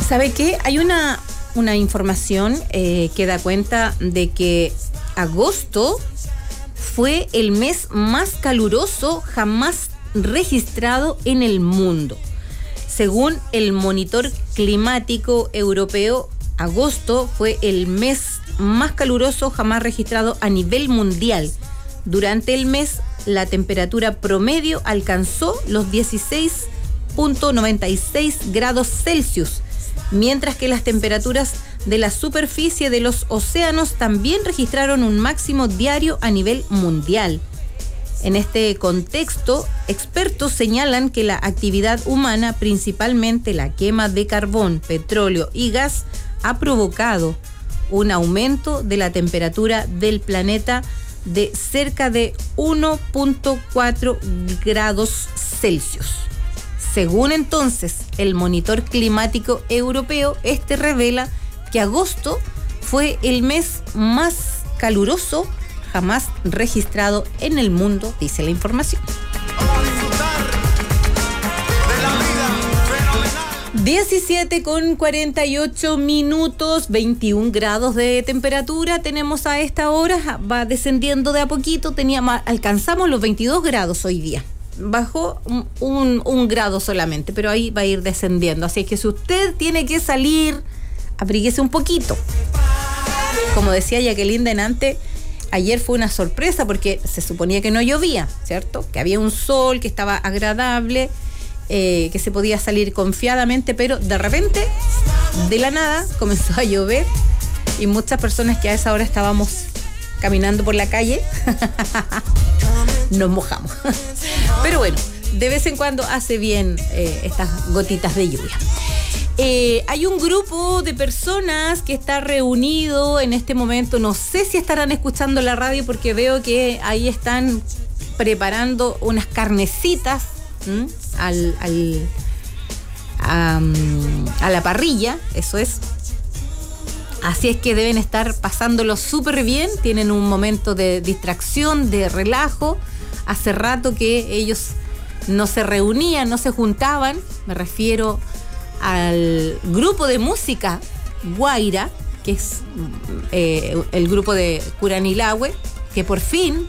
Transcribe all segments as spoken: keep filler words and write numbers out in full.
¿Sabe qué? Hay una, una información eh, que da cuenta de que agosto fue el mes más caluroso jamás registrado en el mundo. Según el Monitor Climático Europeo, agosto fue el mes más caluroso jamás registrado a nivel mundial. Durante el mes, la temperatura promedio alcanzó los dieciséis punto noventa y seis grados Celsius, mientras que las temperaturas de la superficie de los océanos también registraron un máximo diario a nivel mundial. En este contexto, expertos señalan que la actividad humana, principalmente la quema de carbón, petróleo y gas, ha provocado un aumento de la temperatura del planeta de cerca de uno punto cuatro grados Celsius. Según entonces el Monitor Climático Europeo, este revela que agosto fue el mes más caluroso jamás registrado en el mundo, dice la información. Vamos a disfrutar de la vida fenomenal. diecisiete con cuarenta y ocho minutos, veintiún grados de temperatura tenemos a esta hora, va descendiendo de a poquito, teníamos, alcanzamos los veintidós grados hoy día. Bajó un, un, un grado solamente, pero ahí va a ir descendiendo. Así que si usted tiene que salir, abríguese un poquito. Como decía Jacqueline delante, ayer fue una sorpresa porque se suponía que no llovía, ¿cierto? Que había un sol, que estaba agradable, eh, que se podía salir confiadamente, pero de repente, de la nada, comenzó a llover y muchas personas que a esa hora estábamos caminando por la calle nos mojamos. Pero bueno, de vez en cuando hace bien eh, estas gotitas de lluvia. Eh, hay un grupo de personas que está reunido en este momento. No sé si estarán escuchando la radio porque veo que ahí están preparando unas carnecitas ¿m? al, al a, a la parrilla, eso es. Así es que deben estar pasándolo súper bien, tienen un momento de distracción, de relajo. Hace rato que ellos no se reunían, no se juntaban, me refiero al grupo de música Guaira, que es eh, el grupo de Curanilahue, que por fin,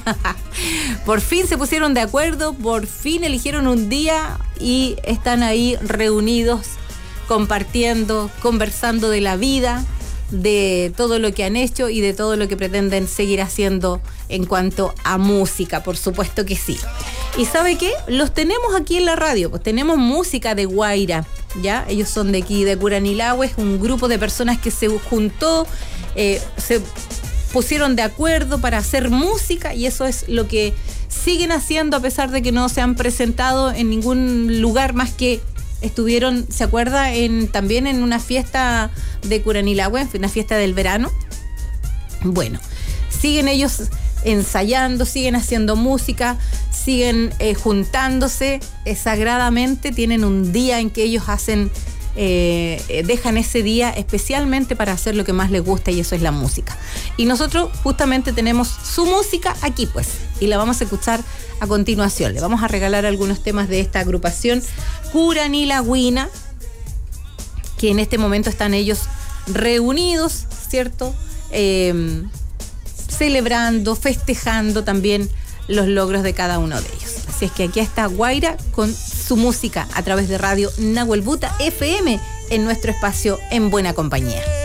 por fin se pusieron de acuerdo, por fin eligieron un día y están ahí reunidos, compartiendo, conversando de la vida, de todo lo que han hecho y de todo lo que pretenden seguir haciendo en cuanto a música, por supuesto que sí. ¿Y sabe qué? Los tenemos aquí en la radio, pues tenemos música de Guaira, ¿ya? Ellos son de aquí, de Curanilahue, es un grupo de personas que se juntó, eh, se pusieron de acuerdo para hacer música y eso es lo que siguen haciendo a pesar de que no se han presentado en ningún lugar más que estuvieron, ¿se acuerda? En, también en una fiesta de Curanilahue, una fiesta del verano. Bueno, siguen ellos ensayando, siguen haciendo música, siguen eh, juntándose eh, sagradamente, tienen un día en que ellos hacen, eh, dejan ese día especialmente para hacer lo que más les gusta y eso es la música. Y nosotros justamente tenemos su música aquí pues, y la vamos a escuchar a continuación. Le vamos a regalar algunos temas de esta agrupación Curanilagüina, que en este momento están ellos reunidos, ¿cierto? Eh, celebrando, festejando también los logros de cada uno de ellos. Así es que aquí está Guaira con su música a través de Radio Nahuelbuta F M en nuestro espacio En Buena Compañía.